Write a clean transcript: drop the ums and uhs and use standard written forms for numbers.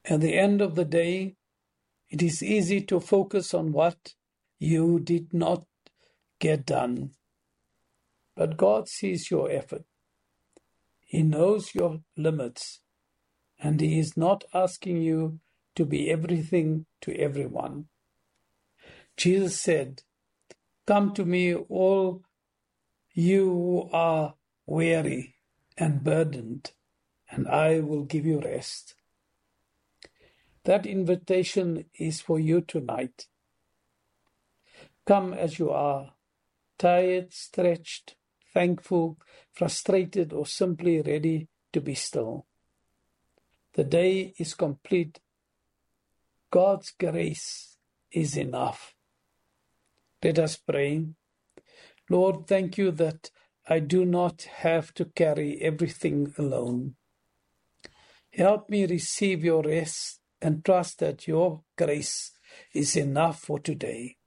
At the end of the day, it is easy to focus on what you did not get done. But God sees your effort. He knows your limits, and He is not asking you to be everything to everyone. Jesus said, "Come to me, all you who are weary and burdened, and I will give you rest." That invitation is for you tonight. Come as you are, tired, stretched, thankful, frustrated, or simply ready to be still. The day is complete. God's grace is enough. Let us pray. Lord, thank you that I do not have to carry everything alone. Help me receive your rest and trust that your grace is enough for today.